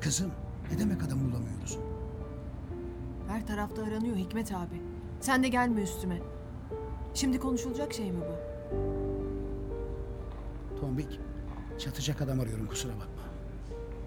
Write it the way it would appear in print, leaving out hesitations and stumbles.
kızım. Ne demek adam bulamıyoruz? Her tarafta aranıyor Hikmet abi. Sen de gelme üstüme. Şimdi konuşulacak şey mi bu? Tombik, çatacak adam arıyorum, kusura bakma.